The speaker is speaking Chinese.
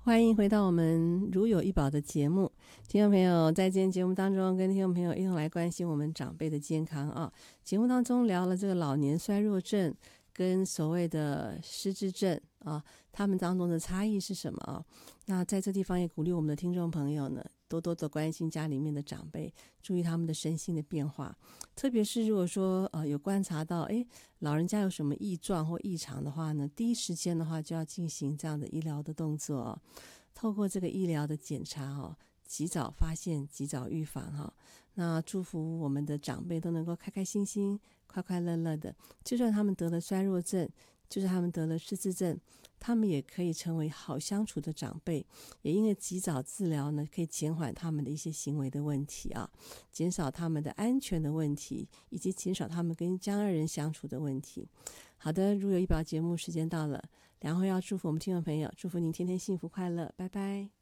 欢迎回到我们如有一宝的节目，听众朋友，在今天节目当中，跟听众朋友一同来关心我们长辈的健康啊。节目当中聊了这个老年衰弱症跟所谓的失智症啊，他们当中的差异是什么啊？那在这地方也鼓励我们的听众朋友呢，多多的关心家里面的长辈，注意他们的身心的变化，特别是如果说有观察到老人家有什么异状或异常的话呢，第一时间的话就要进行这样的医疗的动作哦。透过这个医疗的检查哦，及早发现，及早预防哈。那祝福我们的长辈都能够开开心心、快快乐乐的。就算他们得了衰弱症，就算他们得了失智症，他们也可以成为好相处的长辈。也因为及早治疗呢，可以减缓他们的一些行为的问题啊，减少他们的安全的问题，以及减少他们跟家人相处的问题。好的，如有一宝节目时间到了，然后要祝福我们听众朋友，祝福您天天幸福快乐，拜拜。